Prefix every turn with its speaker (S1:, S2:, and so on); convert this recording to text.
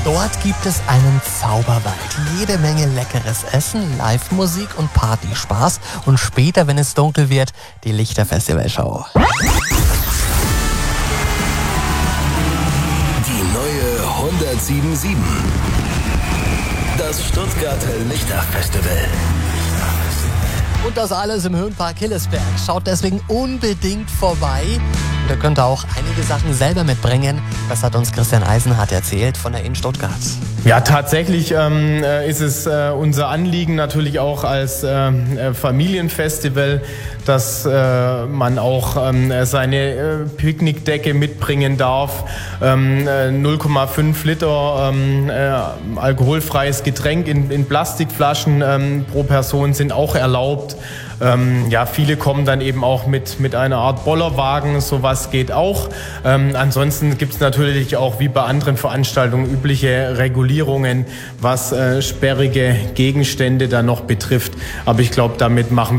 S1: Dort gibt es einen Zauberwald, jede Menge leckeres Essen, Live-Musik und Partyspaß und später, wenn es dunkel wird, die Lichterfestivalshow.
S2: Die neue 107.7. Das Stuttgarter Lichterfestival.
S1: Und das alles im Höhenpark Hillesberg. Schaut deswegen unbedingt vorbei. Und ihr könnt auch einige Sachen selber mitbringen. Das hat uns Christian Eisenhardt erzählt von der Inn Stuttgart.
S3: Ja, tatsächlich ist es unser Anliegen natürlich auch als Familienfestival, dass man auch seine Picknickdecke mitbringen darf. 0,5 Liter alkoholfreies Getränk in Plastikflaschen pro Person sind auch erlaubt. Ja, viele kommen dann eben auch mit einer Art Bollerwagen, sowas geht auch. Ansonsten gibt es natürlich auch wie bei anderen Veranstaltungen übliche Regulierungen, was sperrige Gegenstände dann noch betrifft. Aber ich glaube, damit machen